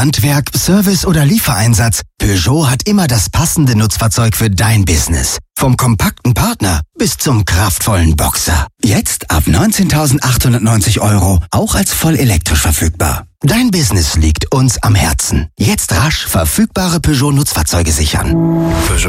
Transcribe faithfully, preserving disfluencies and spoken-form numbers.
Handwerk, Service oder Liefereinsatz, Peugeot hat immer das passende Nutzfahrzeug für dein Business. Vom kompakten Partner bis zum kraftvollen Boxer. Jetzt ab neunzehntausendachthundertneunzig Euro, auch als voll elektrisch verfügbar. Dein Business liegt uns am Herzen. Jetzt rasch verfügbare Peugeot-Nutzfahrzeuge sichern. Peugeot.